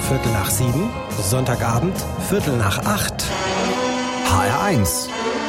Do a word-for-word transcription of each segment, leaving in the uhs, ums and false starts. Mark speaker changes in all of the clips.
Speaker 1: Viertel nach sieben, Sonntagabend, Viertel nach acht.
Speaker 2: H R eins.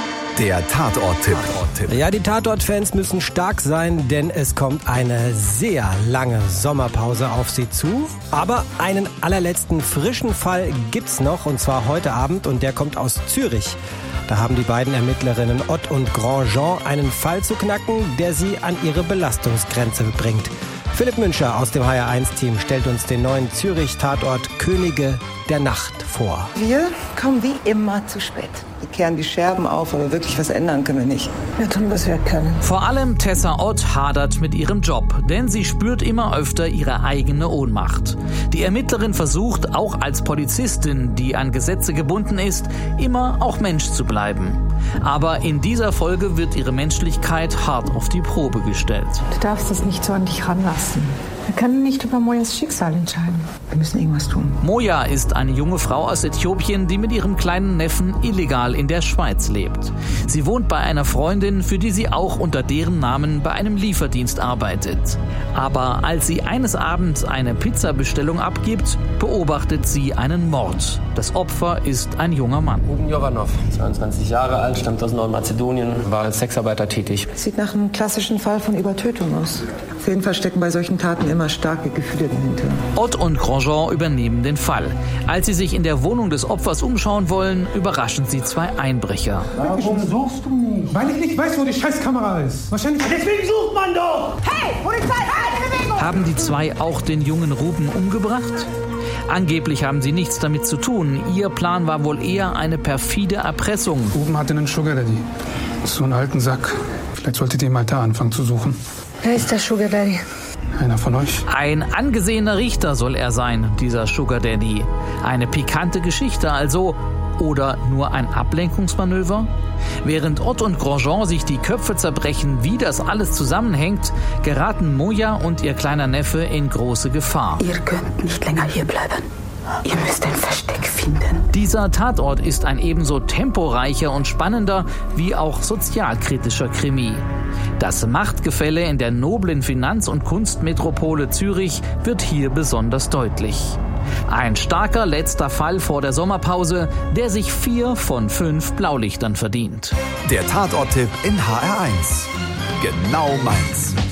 Speaker 2: Der Tatort-Tipp.
Speaker 1: Ja, die Tatort-Fans müssen stark sein, denn es kommt eine sehr lange Sommerpause auf sie zu. Aber einen allerletzten frischen Fall gibt's noch, und zwar heute Abend, und der kommt aus Zürich. Da haben die beiden Ermittlerinnen Ott und Grandjean einen Fall zu knacken, der sie an ihre Belastungsgrenze bringt. Philipp Müncher aus dem H R eins Team stellt uns den neuen Zürich-Tatort Könige der Nacht vor.
Speaker 3: Wir kommen wie immer zu spät. Wir kehren die Scherben auf, aber wirklich was ändern können wir nicht. Wir tun, was wir können.
Speaker 4: Vor allem Tessa Ott hadert mit ihrem Job, denn sie spürt immer öfter ihre eigene Ohnmacht. Die Ermittlerin versucht, auch als Polizistin, die an Gesetze gebunden ist, immer auch Mensch zu bleiben. Aber in dieser Folge wird ihre Menschlichkeit hart auf die Probe gestellt.
Speaker 5: Du darfst es nicht so an dich ranlassen. Wir können nicht über Mojas Schicksal entscheiden.
Speaker 3: Wir müssen irgendwas tun.
Speaker 4: Moja ist eine junge Frau aus Äthiopien, die mit ihrem kleinen Neffen illegal in der Schweiz lebt. Sie wohnt bei einer Freundin, für die sie auch unter deren Namen bei einem Lieferdienst arbeitet. Aber als sie eines Abends eine Pizzabestellung abgibt, beobachtet sie einen Mord. Das Opfer ist ein junger Mann.
Speaker 6: Ugen Jovanov, zweiundzwanzig Jahre alt, stammt aus Nordmazedonien, war als Sexarbeiter tätig.
Speaker 3: Sieht nach einem klassischen Fall von Übertötung aus. Auf jeden Fall stecken bei solchen Taten immer starke Gefühle dahinter.
Speaker 4: Ott und Grandjean übernehmen den Fall. Als sie sich in der Wohnung des Opfers umschauen wollen, überraschen sie zwei Einbrecher.
Speaker 7: Warum suchst du mich? Weil ich nicht weiß, wo die Scheißkamera ist. Wahrscheinlich.
Speaker 8: Deswegen sucht man doch! Hey, Polizei, keine Bewegung!
Speaker 4: Haben die zwei auch den jungen Ruben umgebracht? Angeblich haben sie nichts damit zu tun. Ihr Plan war wohl eher eine perfide Erpressung.
Speaker 7: Ruben hatte einen Sugar Daddy. So einen alten Sack. Vielleicht solltet ihr mal da anfangen zu suchen.
Speaker 5: Wer ist der Sugar Daddy?
Speaker 7: Einer von euch?
Speaker 4: Ein angesehener Richter soll er sein, dieser Sugar Daddy. Eine pikante Geschichte also. Oder nur ein Ablenkungsmanöver? Während Ott und Grandjean sich die Köpfe zerbrechen, wie das alles zusammenhängt, geraten Moja und ihr kleiner Neffe in große Gefahr.
Speaker 5: Ihr könnt nicht länger hier bleiben. Ihr müsst ein Versteck finden.
Speaker 4: Dieser Tatort ist ein ebenso temporeicher und spannender wie auch sozialkritischer Krimi. Das Machtgefälle in der noblen Finanz- und Kunstmetropole Zürich wird hier besonders deutlich. Ein starker letzter Fall vor der Sommerpause, der sich vier von fünf Blaulichtern verdient.
Speaker 2: Der Tatort-Tipp in H R eins. Genau meins.